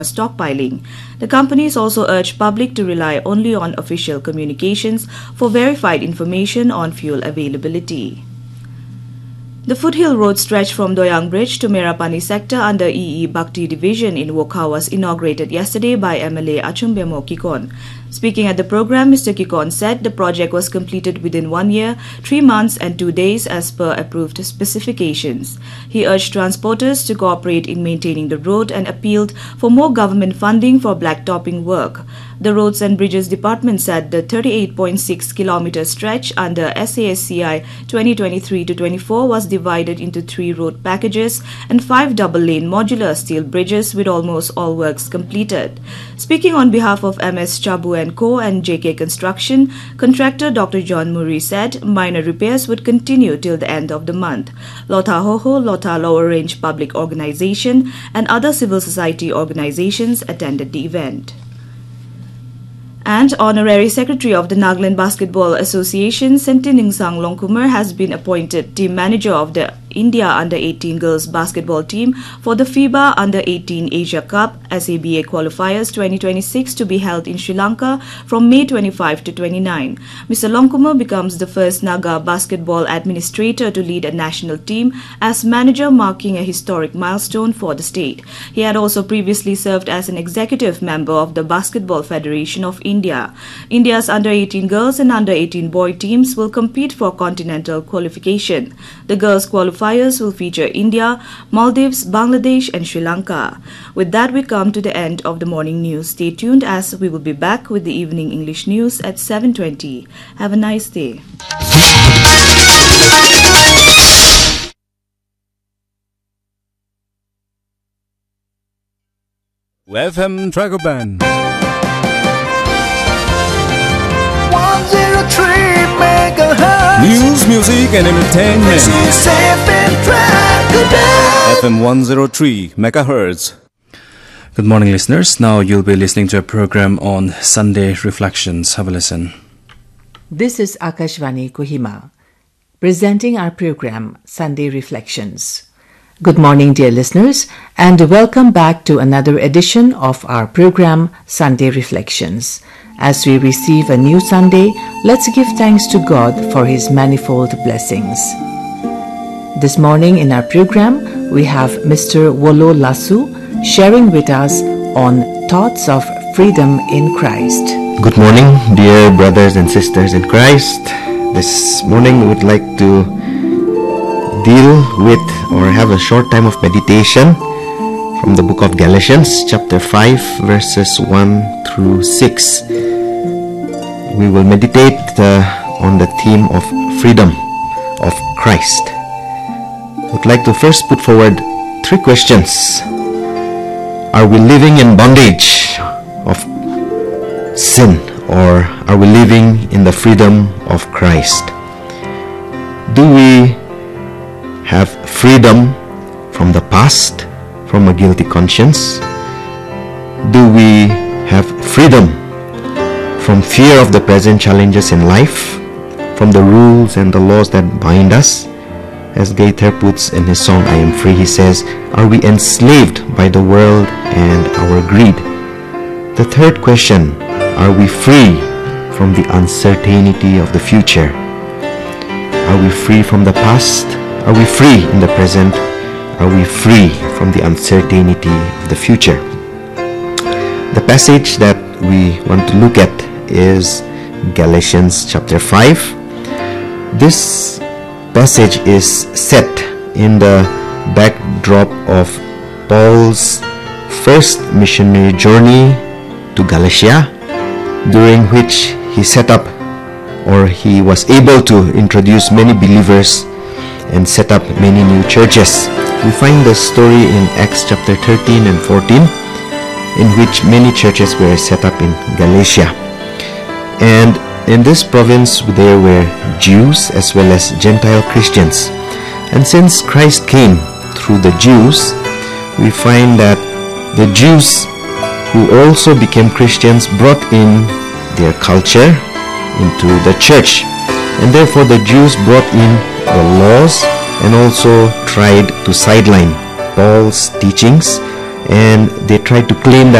stockpiling. The companies also urged public to rely only on official communications for verified information on fuel availability. The foothill road stretch from Doyang Bridge to Merapani sector under EE Bhakti Division in Wokha was inaugurated yesterday by MLA Achumbemo Kikon. Speaking at the program, Mr. Kikon said the project was completed within 1 year, 3 months and 2 days as per approved specifications. He urged transporters to cooperate in maintaining the road and appealed for more government funding for blacktopping work. The Roads and Bridges Department said the 38.6 kilometer stretch under SASCI 2023-24 was divided into 3 road packages and 5 double-lane modular steel bridges with almost all works completed. Speaking on behalf of MS Chabu & Co. and JK Construction, contractor Dr. John Murray said minor repairs would continue till the end of the month. Lota Hoho, Lota Lower Range Public Organization and other civil society organizations attended the event. And Honorary Secretary of the Nagaland Basketball Association, Sentiningsang Longkumar, has been appointed team manager of the India Under-18 girls basketball team for the FIBA Under-18 Asia Cup SABA qualifiers 2026 to be held in Sri Lanka from May 25 to 29. Mr. Longkumar becomes the first Naga basketball administrator to lead a national team as manager, marking a historic milestone for the state. He had also previously served as an executive member of the Basketball Federation of India. India's Under-18 girls and Under-18 boy teams will compete for continental qualification. The girls qualifiers will feature India, Maldives, Bangladesh and Sri Lanka. With that, we come to the end of the morning news. Stay tuned as we will be back with the evening English news at 7:20. Have a nice day. FM Dragoban 103 megahertz. News, music and entertainment. This is FM Dragoban. FM 103 megahertz. Good morning, listeners. Now you'll be listening to a program on Sunday Reflections. Have a listen. This is Akashvani Kohima, presenting our program Sunday Reflections. Good morning, dear listeners, and welcome back to another edition of our program Sunday Reflections. As we receive a new Sunday, let's give thanks to God for His manifold blessings. This morning in our program, we have Mr. Wolo Lasu sharing with us on thoughts of freedom in Christ. Good morning, dear brothers and sisters in Christ. This morning we would like to deal with or have a short time of meditation from the book of Galatians chapter 5 verses 1 through 6. We will meditate on the theme of freedom of Christ. I would like to first put forward 3 questions. Are we living in bondage of sin, or are we living in the freedom of Christ? Do we have freedom from the past, from a guilty conscience? Do we have freedom from fear of the present challenges in life, from the rules and the laws that bind us? As Gaither puts in his song I Am Free, he says, are we enslaved by the world and our greed? The third question, are we free from the uncertainty of the future? Are we free from the past? Are we free in the present? Are we free from the uncertainty of the future? The passage that we want to look at is Galatians chapter 5. This passage is set in the backdrop of Paul's first missionary journey to Galatia, during which he set up, or he was able to introduce many believers and set up many new churches. We find the story in Acts chapter 13 and 14, in which many churches were set up in Galatia. And in this province there were Jews as well as Gentile Christians. And since Christ came through the Jews, we find that the Jews who also became Christians brought in their culture into the church. And therefore the Jews brought in the laws and also tried to sideline Paul's teachings and they tried to claim